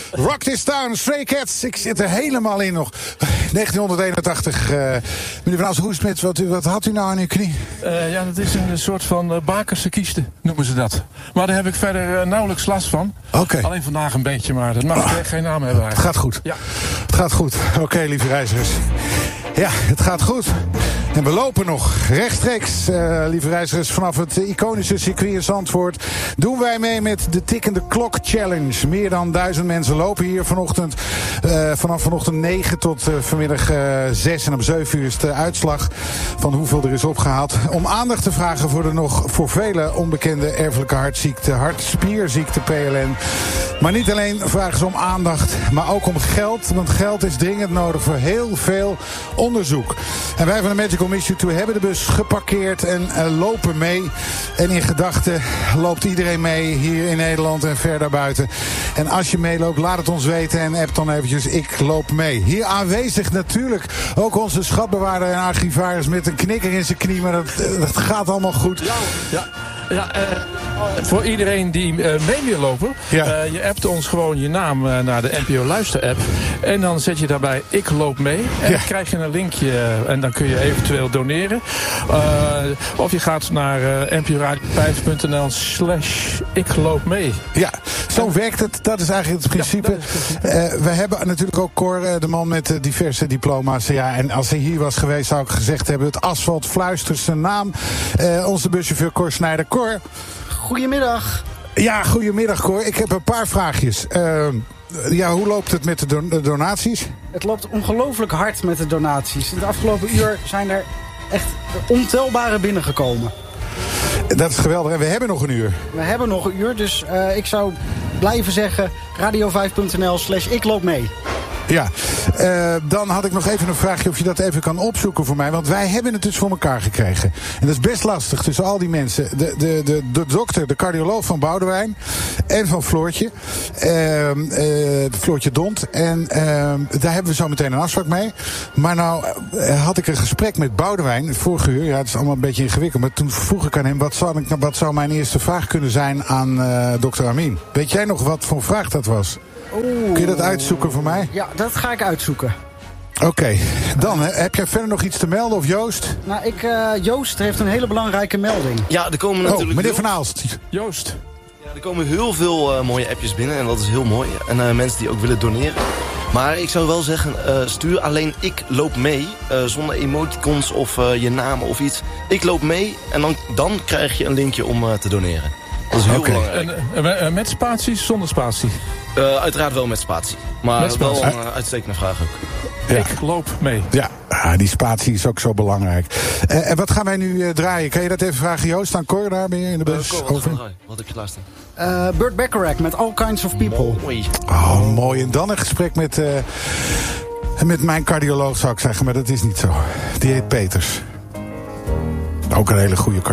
Rock This Town, Stray Cats. Ik zit er helemaal in nog. 1981. Meneer Van As, hoe is het met wat had u nou aan uw knie? Ja, dat is een soort van bakerse kieste, noemen ze dat. Maar daar heb ik verder nauwelijks last van. Oké. Alleen vandaag een beetje, maar dat mag geen naam hebben eigenlijk. Het gaat goed. Ja. Het gaat goed. Oké, lieve reizigers. Ja, het gaat goed. En we lopen nog rechtstreeks, lieve reizigers, vanaf het iconische circuit in Zandvoort. Doen wij mee met de Tikkende Klok Challenge. Meer dan 1000 mensen lopen hier vanochtend. Vanaf vanochtend 9 tot vanmiddag 6. En om 7 uur is de uitslag van hoeveel er is opgehaald. Om aandacht te vragen voor de nog voor velen onbekende erfelijke hartziekte, hartspierziekte PLN. Maar niet alleen vragen ze om aandacht, maar ook om geld. Want geld is dringend nodig voor heel veel onderzoek. En wij van de Magical Mystery Tour hebben de bus geparkeerd en lopen mee. En in gedachten loopt iedereen mee hier in Nederland en ver daarbuiten. En als je meeloopt, laat het ons weten en app dan eventjes, ik loop mee. Hier aanwezig natuurlijk ook onze schatbewaarder en archivaris met een knikker in zijn knie. Maar dat gaat allemaal goed. Ja, voor iedereen die mee wil lopen, je appt ons gewoon je naam naar de NPO Luister app. En dan zet je daarbij ik loop mee. En dan krijg je een linkje en dan kun je eventueel doneren. Of je gaat naar nporadio5.nl/ik loop mee. Ja, zo werkt het. Dat is eigenlijk het principe. We hebben natuurlijk ook Cor, de man met diverse diploma's. Ja, en als hij hier was geweest, zou ik gezegd hebben, het asfalt fluistert zijn naam. Onze buschauffeur Cor Snijder. Cor. Goedemiddag. Ja, goedemiddag Cor. Ik heb een paar vraagjes. Hoe loopt het met de donaties? Het loopt ongelooflijk hard met de donaties. In het afgelopen uur zijn er echt ontelbare binnengekomen. Dat is geweldig. En we hebben nog een uur. We hebben nog een uur, dus ik zou blijven zeggen radio5.nl/ik loop mee. Ja, dan had ik nog even een vraagje of je dat even kan opzoeken voor mij. Want wij hebben het dus voor elkaar gekregen. En dat is best lastig tussen al die mensen. De dokter, de cardioloog van Boudewijn en van Floortje. Floortje Dont. En daar hebben we zo meteen een afspraak mee. Maar nou had ik een gesprek met Boudewijn vorige uur. Ja, het is allemaal een beetje ingewikkeld. Maar toen vroeg ik aan hem, wat zou mijn eerste vraag kunnen zijn aan dokter Amin? Weet jij nog wat voor vraag dat was? Kun je dat uitzoeken voor mij? Ja, dat ga ik uitzoeken. Oké, dan heb jij verder nog iets te melden of Joost? Nou, Joost heeft een hele belangrijke melding. Ja, er komen natuurlijk... meneer Van Aalst. Joost. Ja, er komen heel veel mooie appjes binnen en dat is heel mooi. En mensen die ook willen doneren. Maar ik zou wel zeggen, stuur alleen ik loop mee. Zonder emoticons of je naam of iets. Ik loop mee en dan krijg je een linkje om te doneren. Dat is heel belangrijk. En met spaties, zonder spatie? Uiteraard wel met spatie. Maar met spatie. Wel een uitstekende vraag ook. Ja. Ik loop mee. Ja, die spatie is ook zo belangrijk. En wat gaan wij nu draaien? Kan je dat even vragen, Joost? Aan Cor, daar ben je in de bus. Wat heb je laatst? Burt Bacharach met All Kinds of People. Mooi. Oh, mooi. En dan een gesprek met mijn cardioloog, zou ik zeggen. Maar dat is niet zo. Die heet Peters. Ook een hele goede cardioloog.